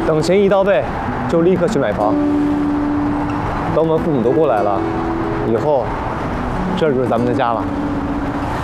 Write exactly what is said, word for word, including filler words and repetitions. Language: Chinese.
等钱一到位，就立刻去买房。等我们父母都过来了，以后这就是咱们的家了。